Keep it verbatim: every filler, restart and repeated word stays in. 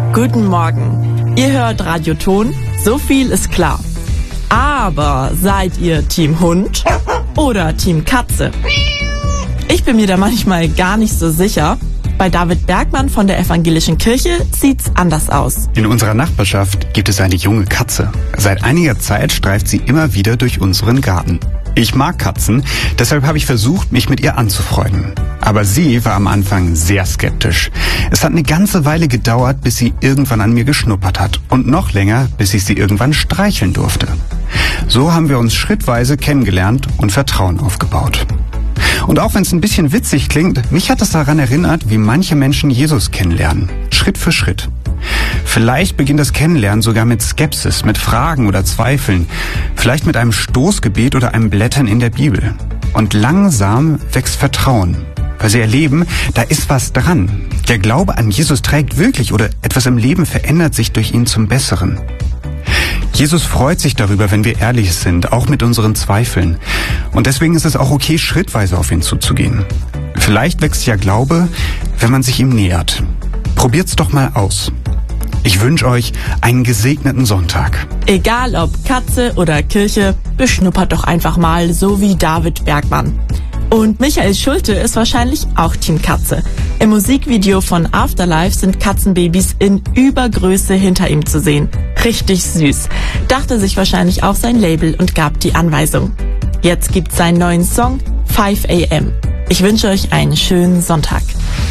Guten Morgen. Ihr hört Radio Ton, so viel ist klar. Aber seid ihr Team Hund oder Team Katze? Ich bin mir da manchmal gar nicht so sicher. Bei David Bergmann von der Evangelischen Kirche sieht's anders aus. In unserer Nachbarschaft gibt es eine junge Katze. Seit einiger Zeit streift sie immer wieder durch unseren Garten. Ich mag Katzen, deshalb habe ich versucht, mich mit ihr anzufreunden. Aber sie war am Anfang sehr skeptisch. Es hat eine ganze Weile gedauert, bis sie irgendwann an mir geschnuppert hat. Und noch länger, bis ich sie irgendwann streicheln durfte. So haben wir uns schrittweise kennengelernt und Vertrauen aufgebaut. Und auch wenn es ein bisschen witzig klingt, mich hat es daran erinnert, wie manche Menschen Jesus kennenlernen. Schritt für Schritt. Vielleicht beginnt das Kennenlernen sogar mit Skepsis, mit Fragen oder Zweifeln. Vielleicht mit einem Stoßgebet oder einem Blättern in der Bibel. Und langsam wächst Vertrauen. Weil sie erleben, da ist was dran. Der Glaube an Jesus trägt wirklich oder etwas im Leben verändert sich durch ihn zum Besseren. Jesus freut sich darüber, wenn wir ehrlich sind, auch mit unseren Zweifeln. Und deswegen ist es auch okay, schrittweise auf ihn zuzugehen. Vielleicht wächst ja Glaube, wenn man sich ihm nähert. Probiert's doch mal aus. Ich wünsche euch einen gesegneten Sonntag. Egal ob Katze oder Kirche, beschnuppert doch einfach mal, so wie David Bergmann. Und Michael Schulte ist wahrscheinlich auch Team Katze. Im Musikvideo von Afterlife sind Katzenbabys in Übergröße hinter ihm zu sehen. Richtig süß. Dachte sich wahrscheinlich auch sein Label und gab die Anweisung. Jetzt gibt's seinen neuen Song five a m. Ich wünsche euch einen schönen Sonntag.